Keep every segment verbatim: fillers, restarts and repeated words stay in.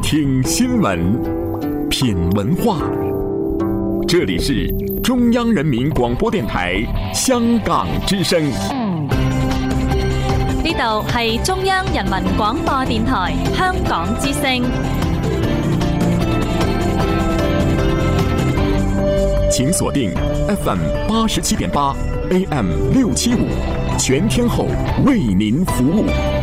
聽新聞，品文化。這裡是中央人民廣播電台香港之聲。 呢度係中央人民廣播電台香港之聲。 請鎖定 F M 八十七點八 A M 六七五，全天候為您服務。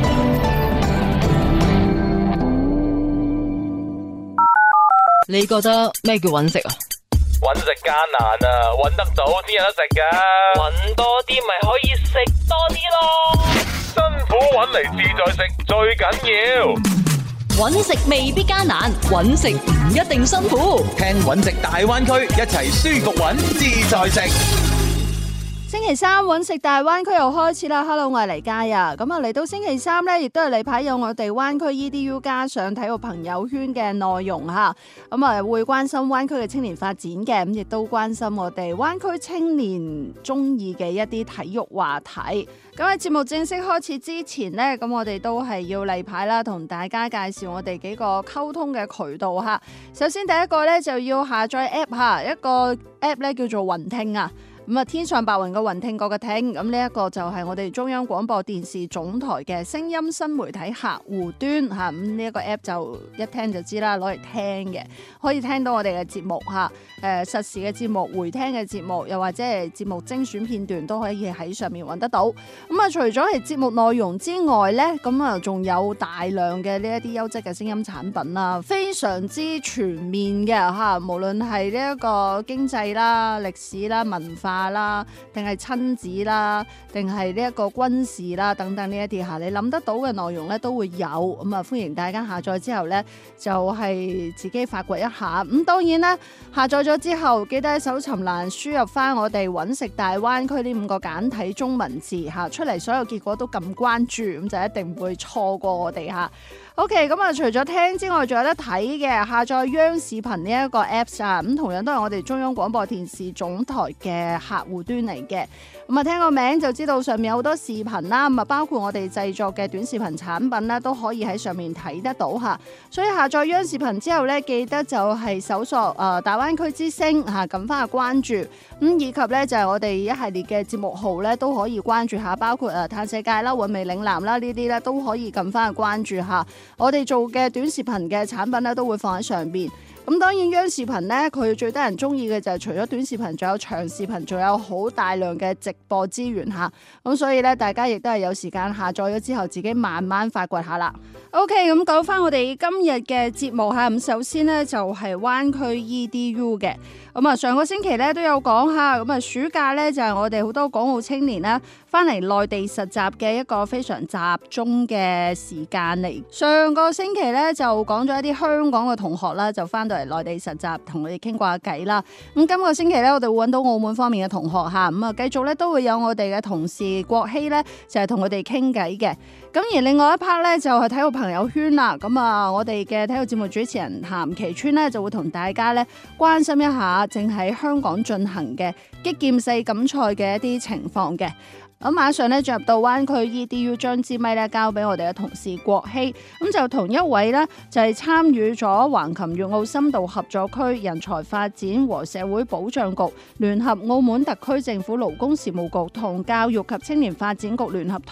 你覺得咩叫揾食啊？ 揾食艱難啊，揾得到先有得食噶。揾多啲咪可以食多啲咯。辛苦揾嚟自在食最緊要。 揾食未必艱難，揾食唔一定辛苦。 聽揾食大灣區，一齊舒服揾自在食。 星期三揾食大灣區又開始啦 ！Hello， 我係黎嘉呀。咁啊，嚟到星期三呢，亦都係例牌有我哋灣區 E D U 加上體育朋友圈嘅內容嚇。咁啊，會關心灣區嘅青年發展嘅，咁亦都關心我哋灣區青年中意嘅一啲體育話題。咁喺節目正式開始之前呢，咁我哋都係要例牌啦，同大家介紹我哋幾個溝通嘅渠道嚇。首先第一個呢，就要下載 App 嚇，一個 App 咧叫做雲聽啊。咁啊，天上白雲嘅雲聽過嘅聽，咁呢一個就係我哋中央廣播電視總台嘅聲音新媒體客戶端嚇，咁呢一個 app 就一聽就知啦，攞嚟聽嘅，可以聽到我哋嘅節目嚇，誒實時嘅節目、回聽嘅節目，又或者係節目精選片段都可以喺上面揾得到。咁啊，除咗係節目內容之外咧，咁啊仲有大量嘅呢一啲優質嘅聲音產品啦，非常之全面嘅嚇，無論係呢一個經濟啦、歷史啦、文化啦，定係親子啦，定係呢一個軍事啦，等等呢一啲吓，你諗得到嘅內容咧都會有，咁啊歡迎大家下載之後咧就係自己發掘一下。咁當然啦，下載咗之後記得喺搜尋欄輸入翻我哋揾食大灣區呢五個簡體中文字吓，出嚟所有結果都撳關注，咁就一定唔會錯過我哋吓。OK， 咁啊，除咗聽之外，仲有得睇嘅，下載央視頻呢一個 Apps 啊，咁同樣都係我哋中央廣播電視總台嘅客戶端嚟嘅。咁啊，聽個名就知道上面有好多視頻啦，咁啊，包括我哋製作嘅短視頻產品啦，都可以喺上面睇得到吓。所以下載央視頻之後咧，記得就係搜索誒、呃、大灣區之聲吓，撳翻個關注，咁以及咧就係我哋一系列嘅節目號咧都可以關注下，包括誒嘆世界啦、韻味嶺南啦呢啲咧都可以撳翻個關注下。我哋做嘅短視頻嘅產品咧，都會放喺上邊。咁當然央視頻咧，佢最得人中意嘅就係除咗短視頻，仲有長視頻，仲有好大量嘅直播資源吓。咁所以咧，大家亦都係有時間下載咗之後，自己慢慢發掘下啦。OK， 咁講翻我哋今日嘅節目吓。咁首先呢，就係灣區 E D U 嘅。咁啊，上個星期咧都有講下，咁啊暑假咧就係我哋好多港澳青年啦翻嚟內地實習嘅一個非常集中嘅時間嚟。上個星期咧就講咗一啲香港嘅同學啦，就翻到嚟內地實習，同佢哋傾過下偈啦。咁今個星期咧，我哋會揾到澳門方面嘅同學吓，咁啊繼續咧都會有我哋嘅同事國希咧，就係同佢哋傾偈嘅。咁而另外一 part 咧就係體育朋友圈啦。咁啊，我哋嘅體育節目主持人譚其川咧就會同大家咧關心一下正喺香港進行嘅擊劍四錦賽嘅一啲情況嘅。咁馬上咧進入到灣區 E D U， 將支咪咧交俾我哋嘅同事國希，咁就同一位咧就係參與咗橫琴粵澳深度合作區人才發展和社會保障局聯合澳門特區政府勞工事務局同教育及青年發展局聯合